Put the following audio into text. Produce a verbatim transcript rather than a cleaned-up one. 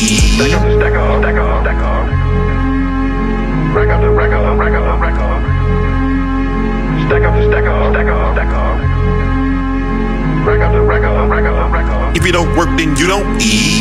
eat. Stack up, stack up, stack up, stack up. Rack up, rack up, rack up, rack up. Stack up, stack up, stack up, stack up. Rack up, rack up, rack up, rack up. If you don't work, then you don't eat.